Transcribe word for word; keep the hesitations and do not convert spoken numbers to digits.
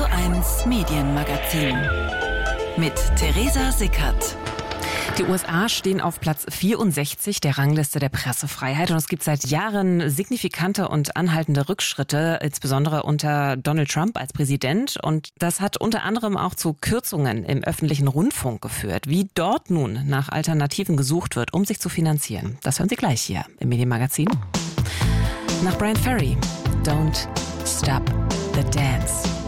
Radio eins Medienmagazin mit Theresa Sickert. Die U S A stehen auf Platz vierundsechzig der Rangliste der Pressefreiheit und es gibt seit Jahren signifikante und anhaltende Rückschritte, insbesondere unter Donald Trump als Präsident. Und das hat unter anderem auch zu Kürzungen im öffentlichen Rundfunk geführt. Wie dort nun nach Alternativen gesucht wird, um sich zu finanzieren, das hören Sie gleich hier im Medienmagazin. Nach Brian Ferry, Don't Stop the Dance.